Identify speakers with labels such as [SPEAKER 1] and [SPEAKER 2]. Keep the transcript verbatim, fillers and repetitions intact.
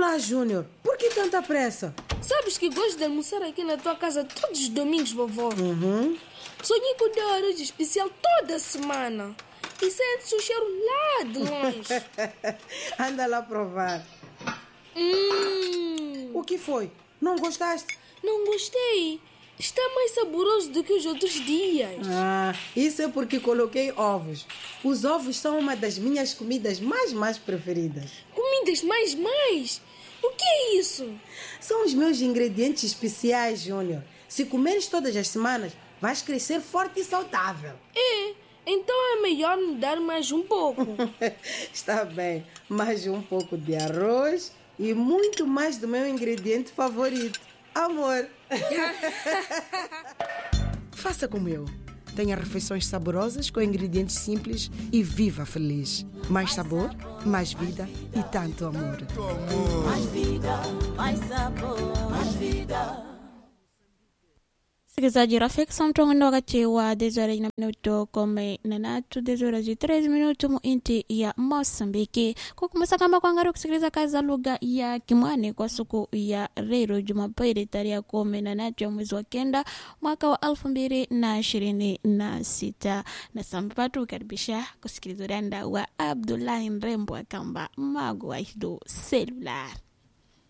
[SPEAKER 1] Olá, Júnior. Por que tanta pressa?
[SPEAKER 2] Sabes que gosto de almoçar aqui na tua casa todos os domingos, vovó.
[SPEAKER 1] Uhum.
[SPEAKER 2] Sonhei com o teu arroz especial toda semana. E sente-se o cheiro lá de longe.
[SPEAKER 1] Anda lá provar.
[SPEAKER 2] Hum,
[SPEAKER 1] O que foi? Não gostaste?
[SPEAKER 2] não gostei. Está mais saboroso do que os outros dias.
[SPEAKER 1] Ah, isso é porque coloquei ovos. Os ovos são uma das minhas comidas mais, mais preferidas.
[SPEAKER 2] Comidas mais, mais? O que é isso?
[SPEAKER 1] São os meus ingredientes especiais, Júnior. Se comeres todas as semanas, vais crescer forte e saudável.
[SPEAKER 2] É, então é melhor me dar mais um pouco.
[SPEAKER 1] Está bem, mais um pouco de arroz e muito mais do meu ingrediente favorito, amor. Faça como eu. Tenha refeições saborosas com ingredientes simples e viva feliz. Mais sabor, mais vida e tanto amor.
[SPEAKER 3] Mais vida, mais sabor, mais vida.
[SPEAKER 4] Msikilizaji rafiki samtongo wakati wa dez horas na minuto kumi na tatu dez horas e treze minuto mu inti ya Mosambiki. Kukumbusa kama kuangalia kusikiliza kazi za lugha ya Kimwani kwa siku ya leo Jumapili tarehe kumi na tatu ya mwezi wa kenda mwaka wa elfu mbili na ishirini na sita. Na sambatu ukaribisha kusikiliza randa wa Abdullahi Nrembo akamba magu wa hido celular.